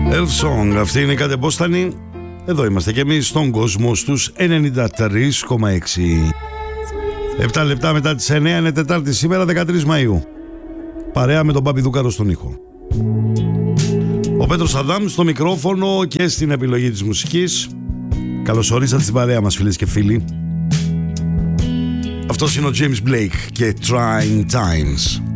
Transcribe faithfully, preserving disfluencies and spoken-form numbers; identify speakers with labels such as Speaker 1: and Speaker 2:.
Speaker 1: Elf Song, αυτή είναι η κατεπόστανη. Εδώ είμαστε κι εμείς στον κόσμο στους ενενήντα τρία κόμμα έξι. Επτά λεπτά μετά τις εννιά, είναι Τετάρτη σήμερα, δεκατρείς Μαΐου. Παρέα με τον Πάπη Δούκαρο στον ήχο. Ο Πέτρος Αδάμ στο μικρόφωνο και στην επιλογή της μουσικής. Καλώς ορίσατε στην παρέα μας, φίλες και φίλοι. Αυτός είναι ο James Blake και Trying Times.